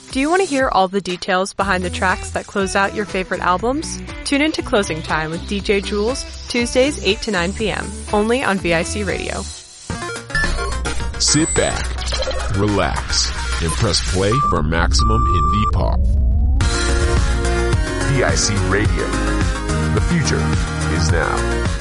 Do you want to hear all the details behind the tracks that close out your favorite albums? Tune into Closing Time with DJ Jules, Tuesdays 8 to 9 p.m., only on VIC Radio. Sit back, relax, and press play for maximum indie pop. VIC Radio. The future is now.